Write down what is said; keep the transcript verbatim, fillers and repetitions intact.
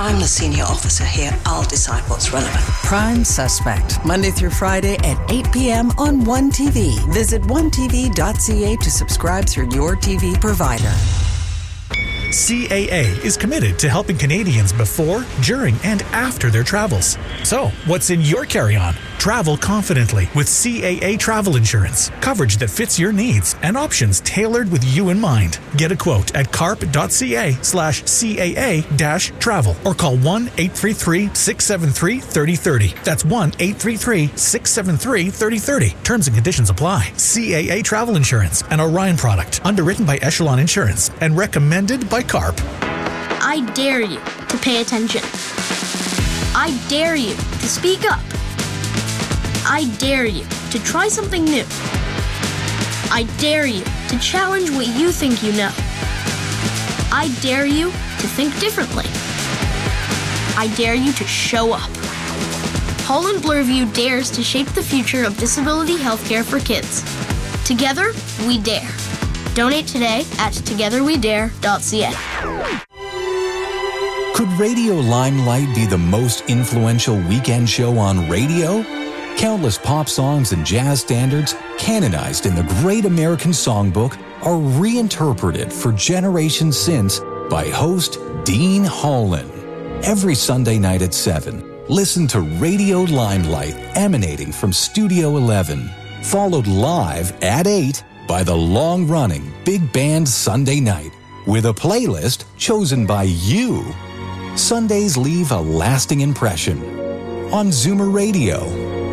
I'm the senior officer here. I'll decide what's relevant. Prime Suspect, Monday through Friday at eight p.m. on one T V. Visit one T V dot c a to subscribe through your T V provider. C A A is committed to helping Canadians before, during, and after their travels. So, what's in your carry-on? Travel confidently with C A A travel insurance. Coverage that fits your needs and options tailored with you in mind. Get a quote at carp.ca slash CAA dash travel or call one eight three three, six seven three, three oh three oh. That's one eight three three, six seven three, three oh three oh. Terms and conditions apply. C A A Travel Insurance, an Orion product, underwritten by Echelon Insurance and recommended by CARP. I dare you to pay attention. I dare you to speak up. I dare you to try something new. I dare you to challenge what you think you know. I dare you to think differently. I dare you to show up. Holland Bloorview dares to shape the future of disability healthcare for kids. Together, we dare. Donate today at together we dare dot c a. Could Radio Limelight be the most influential weekend show on radio? Countless pop songs and jazz standards, canonized in the Great American Songbook, are reinterpreted for generations since by host Dean Holland. Every Sunday night at seven, listen to Radio Limelight emanating from Studio eleven, followed live at eight by the long-running Big Band Sunday Night, with a playlist chosen by you. Sundays leave a lasting impression on Zoomer Radio.